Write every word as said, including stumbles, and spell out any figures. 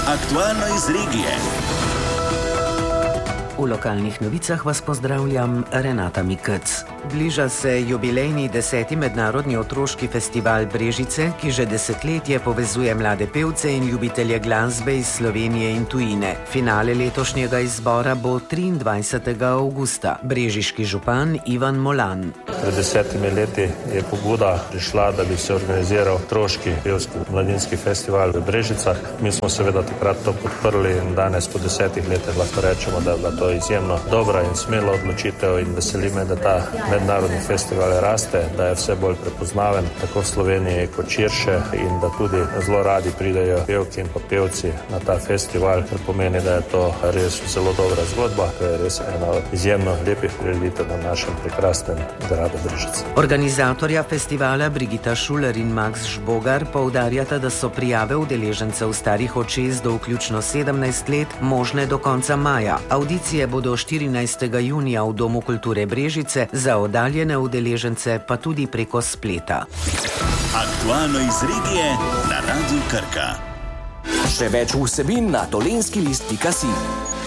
Aktualno iz regije. V lokalnih novicah vas pozdravljam, Renata Mikec. Bliža se jubilejni deseti mednarodni otroški festival Brežice, ki že desetletje povezuje mlade pevce in ljubitelje glasbe iz Slovenije in tujine. Finale letošnjega izbora bo triindvajsetega avgusta. Brežiški župan Ivan Molan. Pred desetimi leti je pobuda prišla, da bi se organiziral otroški pevski mladinski festival v Brežicah. Mi smo seveda takrat to podprli in danes po desetih letih lahko rečemo, da je bila to izjemno dobra in smela odločitev in veseli me, da ta mednarodni festival raste, da je vse bolj prepoznaven tako v Sloveniji kot širše in da tudi zelo radi pridejo pevki in pa pevci na ta festival, kar pomeni, da je to res zelo dobra zgodba. To je res ena od izjemno lepih prireditev na našem prekrasnem gradu Brežice. Organizatorja festivala Brigita Šuler in Max Žbogar poudarjata, da so prijave udeležencev starih od šest do vključno sedemnajst let možne do konca maja. Audicije bodo štirinajstega junija v Domu kulture Brežice, za oddaljene udeležence pa tudi preko spleta. Aktualno iz regije na Radiu Krka. Še več vsebin na dolenski list pika si.